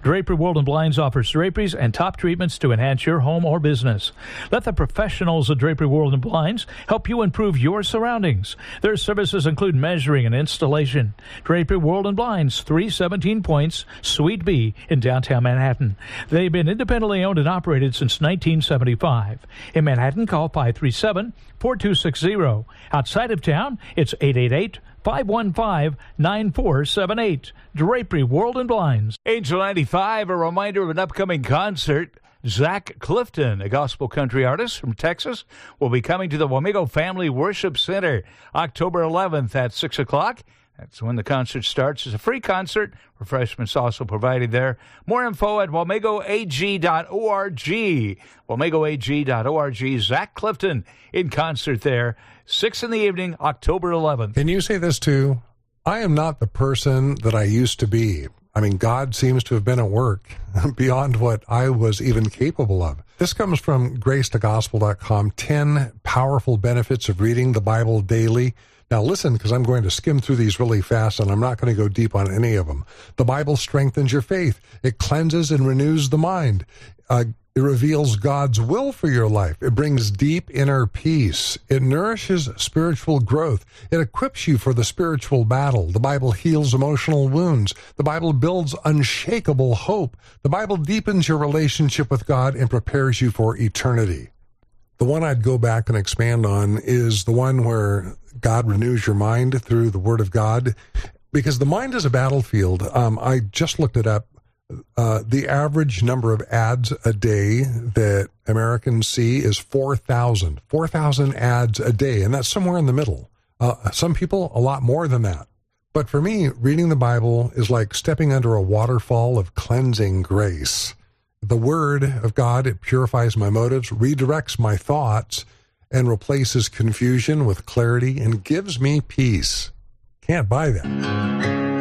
Drapery World & Blinds offers draperies and top treatments to enhance your home or business. Let the professionals of Drapery World & Blinds help you improve your surroundings. Their services include measuring and installation. Drapery World & Blinds, 317 Points, Suite B in downtown Manhattan. They've been independently owned and operated since 1975. In Manhattan, call 537-4260. Outside of town, it's 888-515-9478. Drapery World & Blinds. Angel 95, a reminder of an upcoming concert. Zach Clifton, a gospel country artist from Texas, will be coming to the Wamego Family Worship Center October 11th at 6 o'clock. That's when the concert starts. It's a free concert. Refreshments also provided there. More info at wamegoag.org. wamegoag.org. Zach Clifton in concert there. 6 in the evening, October 11th. Can you say this too? I am not the person that I used to be. I mean, God seems to have been at work beyond what I was even capable of. This comes from gracetogospel.com, 10 powerful benefits of reading the Bible daily. Now listen, because I'm going to skim through these really fast, and I'm not going to go deep on any of them. The Bible strengthens your faith. It cleanses and renews the mind. It reveals God's will for your life. It brings deep inner peace. It nourishes spiritual growth. It equips you for the spiritual battle. The Bible heals emotional wounds. The Bible builds unshakable hope. The Bible deepens your relationship with God and prepares you for eternity. The one I'd go back and expand on is the one where God renews your mind through the Word of God, because the mind is a battlefield. I just looked it up. The average number of ads a day that Americans see is 4,000. 4,000 ads a day, and that's somewhere in the middle. Some people, a lot more than that. But for me, reading the Bible is like stepping under a waterfall of cleansing grace. The Word of God, it purifies my motives, redirects my thoughts, and replaces confusion with clarity and gives me peace. Can't buy that.